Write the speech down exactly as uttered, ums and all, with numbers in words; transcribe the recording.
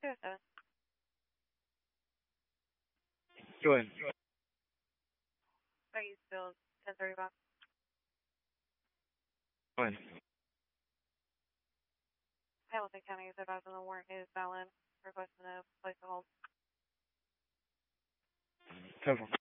two oh seven. Go ahead. Are you still ten thirty-five? Go ahead. Hamilton County is advised on the warrant is valid. Requesting a place to hold. Ten four.